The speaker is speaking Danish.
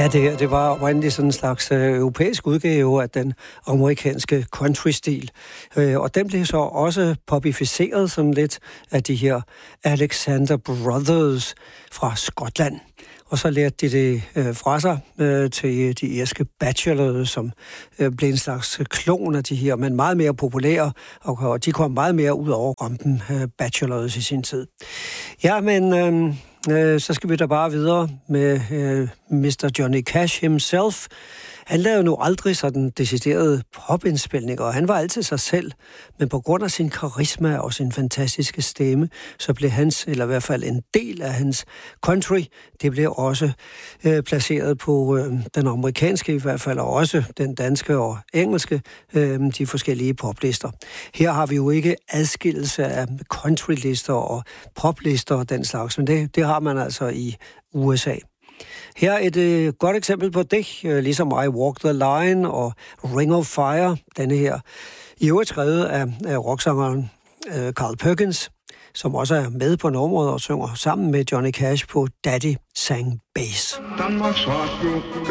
Ja, det var oprindeligt sådan en slags europæisk udgave af den amerikanske country-stil. Og den blev så også popificeret som lidt af de her Alexander Brothers fra Skotland. Og så lærte de det fra sig til de irske Bachelors, som blev en slags klon af de her, men meget mere populære, og de kom meget mere ud over rampen, Bachelors i sin tid. Ja, men så skal vi da bare videre med Mr. Johnny Cash himself. Han lavede nu aldrig sådan deciderede popindspilninger, og han var altid sig selv. Men på grund af sin karisma og sin fantastiske stemme, så blev hans, eller i hvert fald en del af hans country, det blev også placeret på den amerikanske i hvert fald, og også den danske og engelske, de forskellige poplister. Her har vi jo ikke adskillelse af countrylister og poplister og den slags, men det har man altså i USA. Her er et godt eksempel på det, ligesom I Walk the Line og Ring of Fire, denne her, i øvrigt skrevet af rocksangeren Carl Perkins, som også er med på nummeret og synger sammen med Johnny Cash på Daddy Sang Bass.